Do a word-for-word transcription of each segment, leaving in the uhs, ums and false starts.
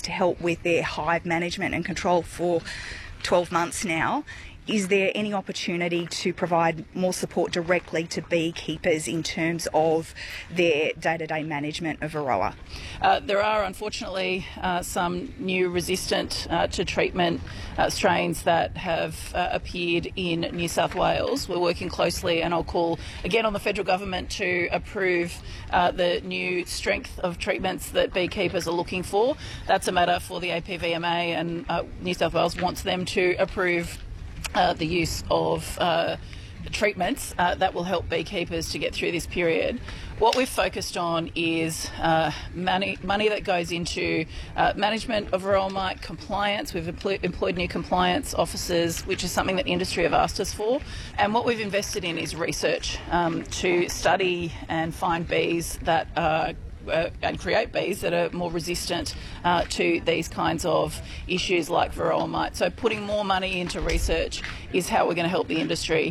to help with their hive management and control for twelve months now. Is there any opportunity to provide more support directly to beekeepers in terms of their day-to-day management of Varroa? Uh, there are, unfortunately, uh, some new resistant uh, to treatment uh, strains that have uh, appeared in New South Wales. We're working closely, and I'll call again on the federal government to approve uh, the new strength of treatments that beekeepers are looking for. That's a matter for the A P V M A, and uh, New South Wales wants them to approve Uh, the use of uh, treatments uh, that will help beekeepers to get through this period. What we've focused on is uh, money, money that goes into uh, management of Varroa mite compliance. We've employed, employed new compliance officers, which is something that the industry have asked us for. And what we've invested in is research um, to study and find bees that are Uh, and create bees that are more resistant uh, to these kinds of issues like Varroa mite. So putting more money into research is how we're going to help the industry.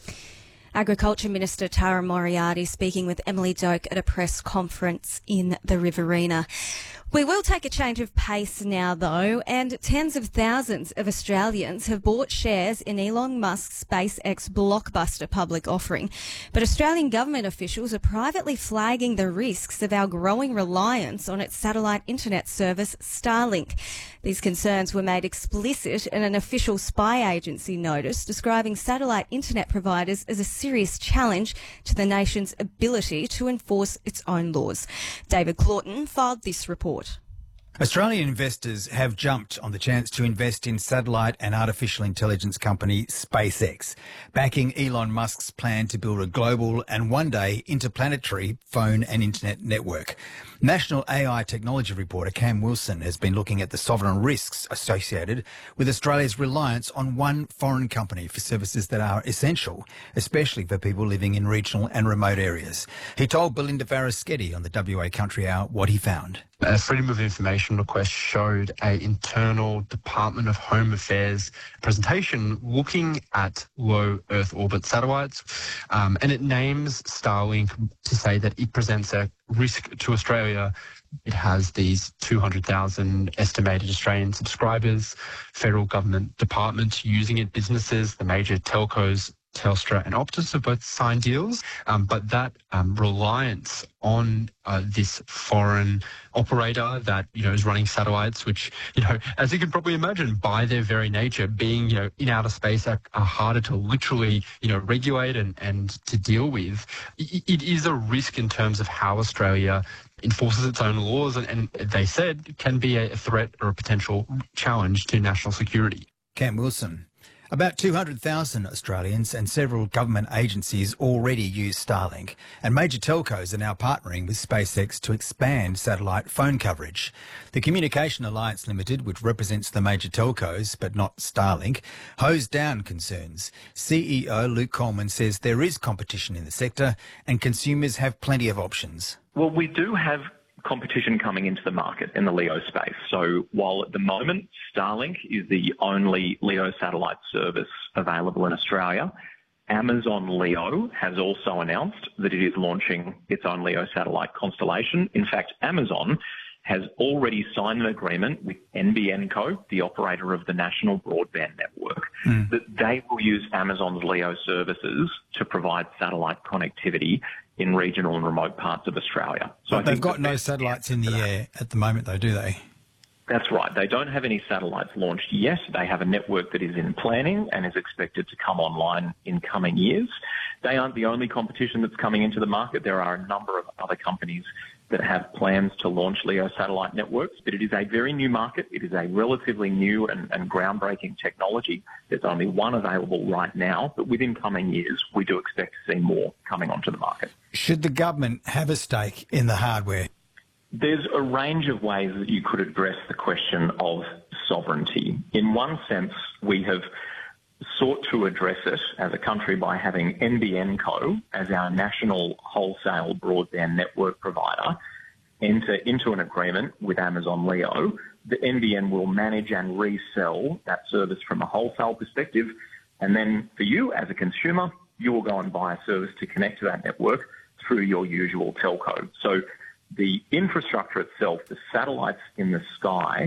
Agriculture Minister Tara Moriarty speaking with Emily Doak at a press conference in the Riverina. We will take a change of pace now, though, and tens of thousands of Australians have bought shares in Elon Musk's SpaceX blockbuster public offering. But Australian government officials are privately flagging the risks of our growing reliance on its satellite internet service, Starlink. These concerns were made explicit in an official spy agency notice describing satellite internet providers as a serious challenge to the nation's ability to enforce its own laws. David Claughton filed this report. Australian investors have jumped on the chance to invest in satellite and artificial intelligence company SpaceX, backing Elon Musk's plan to build a global and one day interplanetary phone and internet network. National A I technology reporter Cam Wilson has been looking at the sovereign risks associated with Australia's reliance on one foreign company for services that are essential, especially for people living in regional and remote areas. He told Belinda Varaschetti on the W A Country Hour what he found. A Freedom of Information request showed a internal Department of Home Affairs presentation looking at low Earth orbit satellites, um, and it names Starlink to say that it presents a risk to Australia. It has these two hundred thousand estimated Australian subscribers, federal government departments using it, businesses, the major telcos, Telstra and Optus have both signed deals, um, but that um, reliance on uh, this foreign operator that, you know, is running satellites, which, you know, as you can probably imagine, by their very nature, being, you know, in outer space are, are harder to literally, you know, regulate and, and to deal with. It, it is a risk in terms of how Australia enforces its own laws, and, and they said it can be a threat or a potential challenge to national security. Cam Wilson. About two hundred thousand Australians and several government agencies already use Starlink, and major telcos are now partnering with SpaceX to expand satellite phone coverage. The Communication Alliance Limited, which represents the major telcos but not Starlink, hosed down concerns. C E O Luke Coleman says there is competition in the sector and consumers have plenty of options. Well, we do have competition coming into the market in the LEO space. So while at the moment Starlink is the only LEO satellite service available in Australia, Amazon Leo has also announced that it is launching its own LEO satellite constellation. In fact, Amazon has already signed an agreement with N B N Co, the operator of the National Broadband Network, mm. that they will use Amazon's LEO services to provide satellite connectivity in regional and remote parts of Australia. So but they've got no satellites in the air at the moment, though, do they? That's right. They don't have any satellites launched yet. They have a network that is in planning and is expected to come online in coming years. They aren't the only competition that's coming into the market. There are a number of other companies that have plans to launch LEO satellite networks, but it is a very new market. It is a relatively new and, and groundbreaking technology. There's only one available right now, but within coming years, we do expect to see more coming onto the market. Should the government have a stake in the hardware? There's a range of ways that you could address the question of sovereignty. In one sense, we have sought to address it as a country by having N B N Co as our national wholesale broadband network provider enter into an agreement with Amazon Leo. The N B N will manage and resell that service from a wholesale perspective, and then for you as a consumer, you will go and buy a service to connect to that network through your usual telco. So the infrastructure itself, the satellites in the sky,